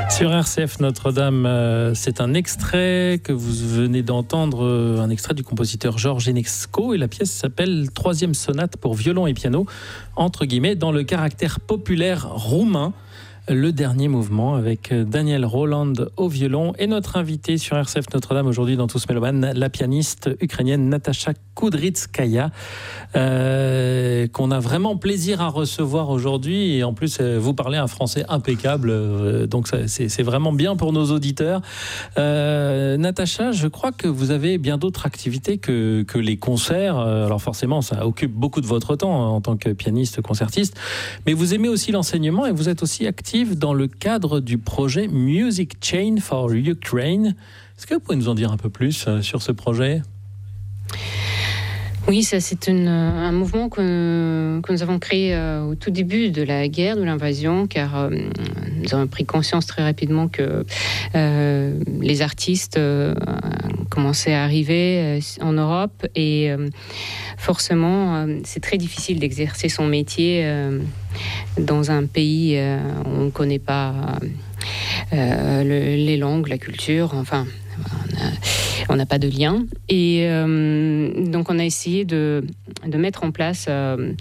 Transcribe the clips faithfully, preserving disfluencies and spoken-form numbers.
Sur R C F Notre-Dame, euh, c'est un extrait que vous venez d'entendre, euh, un extrait du compositeur Georges Enesco, et la pièce s'appelle Troisième sonate pour violon et piano, entre guillemets, dans le caractère populaire roumain. Le dernier mouvement avec Daniel Roland au violon et notre invitée sur R C F Notre-Dame aujourd'hui dans Tous Mélomanes, la pianiste ukrainienne Natasha Kudrytskaya, euh, qu'on a vraiment plaisir à recevoir aujourd'hui, et en plus vous parlez un français impeccable, euh, donc ça, c'est, c'est vraiment bien pour nos auditeurs. Euh, Natasha, je crois que vous avez bien d'autres activités que, que les concerts, alors forcément ça occupe beaucoup de votre temps en tant que pianiste concertiste, mais vous aimez aussi l'enseignement et vous êtes aussi active dans le cadre du projet Music Chain for Ukraine. Est-ce que vous pouvez nous en dire un peu plus sur ce projet ? Oui, ça c'est une, un mouvement que, que nous avons créé euh, au tout début de la guerre, de l'invasion, car euh, nous avons pris conscience très rapidement que euh, les artistes euh, commençaient à arriver euh, en Europe et euh, forcément euh, c'est très difficile d'exercer son métier euh, dans un pays euh, où on ne connaît pas euh, le, les langues, la culture, enfin... On a, on n'a pas de lien. Et euh, donc, on a essayé de, de mettre en place euh,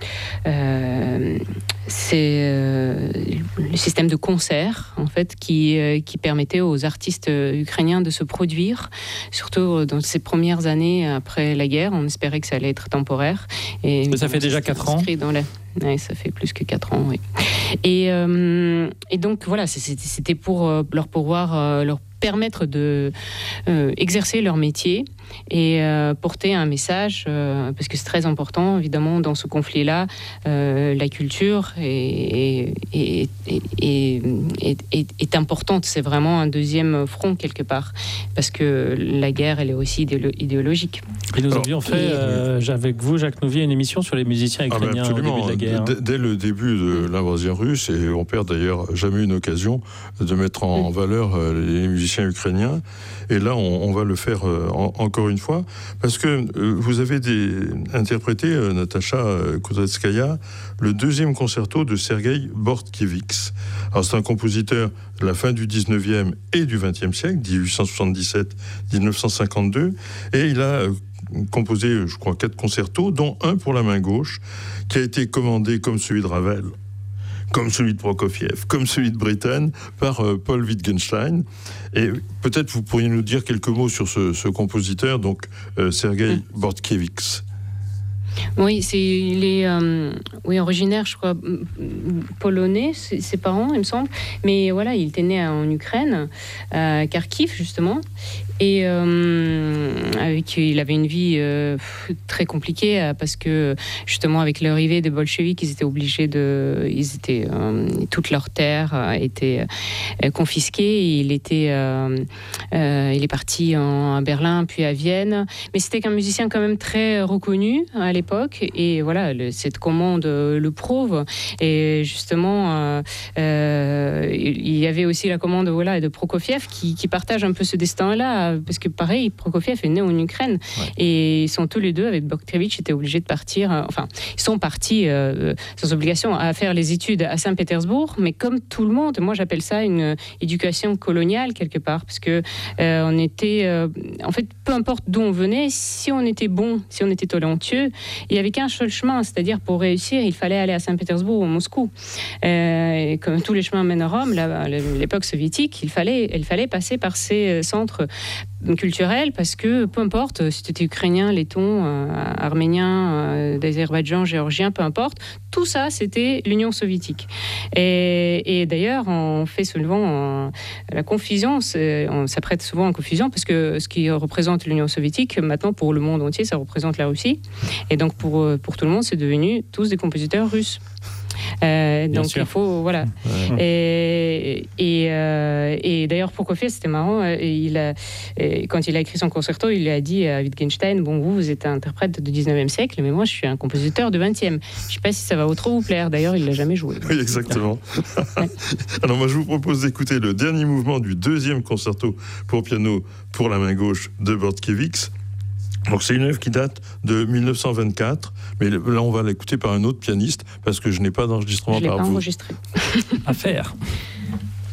euh, ces, euh, le système de concert, en fait, qui, euh, qui permettait aux artistes ukrainiens de se produire, surtout dans ces premières années après la guerre. On espérait que ça allait être temporaire. Et ça bon, fait déjà quatre ans dans la... Oui, ça fait plus que quatre ans, oui. Et, euh, et donc, voilà, c'était, c'était pour leur pouvoir leur permettre de euh, exercer leur métier et euh, porter un message, euh, parce que c'est très important, évidemment, dans ce conflit-là, euh, la culture est, est, est, est, est, est, est importante. C'est vraiment un deuxième front, quelque part, parce que la guerre, elle est aussi idéolo- idéologique. Et nous avions fait, euh, avec vous, Jacques Nouvier, une émission sur les musiciens ukrainiens ah ben au début de la guerre. D- dès le début de l'invasion russe, et on perd d'ailleurs jamais une occasion de mettre en, en valeur les musiciens ukrainiens, et là, on, on va le faire en, encore une fois, parce que euh, vous avez des, interprété, euh, Natasha Kudrytskaya, le deuxième concerto de Sergueï Bortkiewicz. Alors, c'est un compositeur de la fin du dix-neuvième et du vingtième siècle, dix-huit cent soixante-dix-sept à dix-neuf cent cinquante-deux, et il a euh, composé, je crois, quatre concertos, dont un pour la main gauche, qui a été commandé comme celui de Ravel, comme celui de Prokofiev, comme celui de Britten, par euh, Paul Wittgenstein. Et peut-être vous pourriez nous dire quelques mots sur ce, ce compositeur, donc euh, Sergueï mmh. Bortkiewicz. Oui, c'est, il est euh, oui, originaire, je crois, polonais, ses parents, il me semble. Mais voilà, il était né en Ukraine, à Kharkiv, justement. Et euh, avec, il avait une vie euh, très compliquée euh, parce que, justement, avec l'arrivée des bolcheviks, ils étaient obligés de... Ils étaient, euh, toutes leurs terres euh, étaient euh, confisquées. Et il, était, euh, euh, il est parti en, à Berlin, puis à Vienne. Mais c'était qu'un musicien quand même très reconnu à l'époque. Et voilà, le, cette commande le prouve. Et justement, euh, euh, il y avait aussi la commande voilà, de Prokofiev qui, qui partage un peu ce destin-là. Parce que pareil, Prokofiev est né en Ukraine. Ouais. Et ils sont tous les deux, avec Bortkiewicz, étaient obligés de partir. Euh, enfin, ils sont partis euh, sans obligation à faire les études à Saint-Pétersbourg. Mais comme tout le monde, moi j'appelle ça une éducation coloniale quelque part. Parce que euh, on était... Euh, en fait, peu importe d'où on venait, si on était bon, si on était talentueux, il n'y avait qu'un seul chemin. C'est-à-dire, pour réussir, il fallait aller à Saint-Pétersbourg ou à Moscou. Euh, comme tous les chemins mènent à Rome, là, à l'époque soviétique, il fallait, il fallait passer par ces centres culturel, parce que peu importe si tu étais ukrainien, letton, euh, arménien, euh, d'Azerbaïdjan, géorgien, peu importe, tout ça c'était l'Union soviétique. Et, et d'ailleurs on fait souvent euh, la confusion, on s'apprête souvent en confusion parce que ce qui représente l'Union soviétique maintenant pour le monde entier ça représente la Russie, et donc pour, pour tout le monde c'est devenu tous des compositeurs russes. Euh, donc sûr. Il faut voilà ouais. et et, euh, et d'ailleurs Prokofiev c'était marrant, il a, quand il a écrit son concerto il a dit à Wittgenstein bon vous vous êtes un interprète du dix-neuvième siècle mais moi je suis un compositeur du vingtième, je sais pas si ça va trop vous plaire, d'ailleurs il l'a jamais joué. Oui exactement. Ouais. Alors moi je vous propose d'écouter le dernier mouvement du deuxième concerto pour piano pour la main gauche de Bortkiewicz. Donc c'est une œuvre qui date de dix-neuf cent vingt-quatre, mais là on va l'écouter par un autre pianiste parce que je n'ai pas d'enregistrement je l'ai par pas vous. Enregistré. À faire.